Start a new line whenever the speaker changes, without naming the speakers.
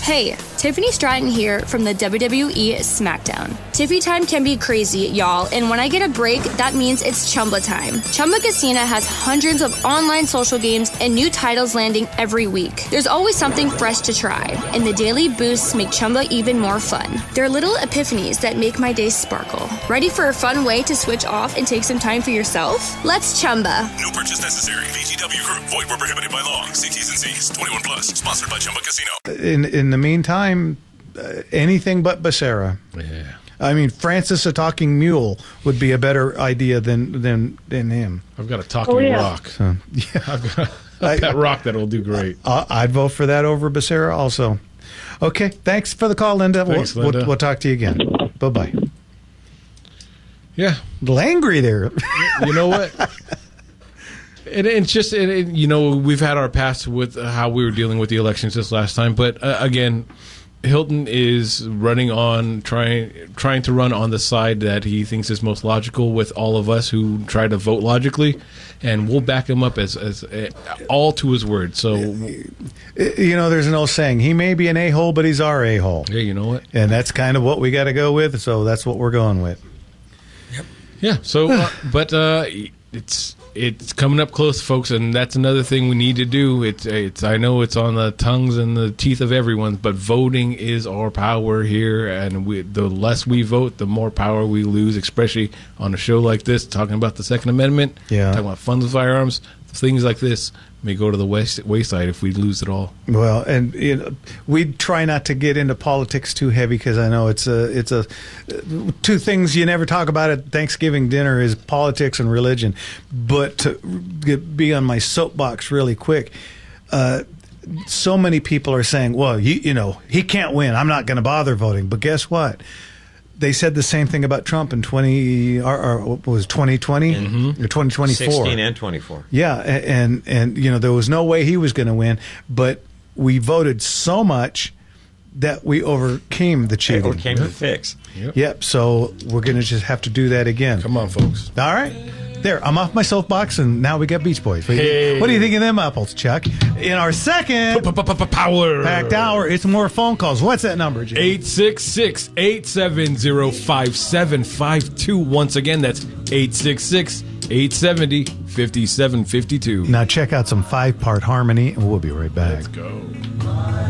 Hey, Tiffany Stratton here from the WWE SmackDown. Tiffy time can be crazy, y'all, and when I get a break, that means it's Chumba time. Chumba Casino has hundreds of online social games and new titles landing every week. There's always something fresh to try, and the daily boosts make Chumba even more fun. They're little epiphanies that make my day sparkle. Ready for a fun way to switch off and take some time for yourself? Let's Chumba.
No purchase necessary. VGW Group. Void where prohibited by law. See T's and C's. 21 plus. Sponsored by Chumba Casino.
In the meantime, anything but Becerra.
Yeah.
I mean, Francis a talking mule would be a better idea than him.
I've got a talking rock.
So, yeah.
I've got that rock that'll do great.
I'd vote for that over Becerra also. Okay, thanks for the call, Linda.
Thanks, Linda.
We'll talk to you again. Bye-bye.
Yeah.
A little angry there.
You know what? It's just, we've had our past with how we were dealing with the elections this last time. But again, Hilton is running on trying to run on the side that he thinks is most logical with all of us who try to vote logically, and we'll back him up as all to his word. So,
there's an old saying: he may be an a-hole, but he's our a-hole.
Yeah, you know what?
And that's kind of what we got to go with. So that's what we're going with.
Yep. Yeah. So, but it's coming up close, folks, and that's another thing we need to do. It's I know it's on the tongues and the teeth of everyone, but voting is our power here, and the less we vote, the more power we lose, especially on a show like this, talking about the Second Amendment, talking about funds of firearms, things like this may go to the wayside if we lose it all.
Well, and we try not to get into politics too heavy because I know it's two things you never talk about at Thanksgiving dinner is politics and religion. But to be on my soapbox really quick, so many people are saying, "Well, he can't win. I'm not going to bother voting." But guess what? They said the same thing about Trump in 2020 or 2024.
16 and 24.
Yeah, and there was no way he was going to win, but we voted so much that we overcame the cheating.
Overcame the fix.
Yep, so we're going to just have to do that again.
Come on, folks.
All right. There, I'm off my soapbox, and now we got Beach Boys. What do you think of them apples, Chuck? In our second
Power
packed hour, it's more phone calls. What's that number, Jim?
866-870-5752. Once again, that's 866-870-5752.
Now check out some 5-part harmony, and we'll be right back.
Let's go.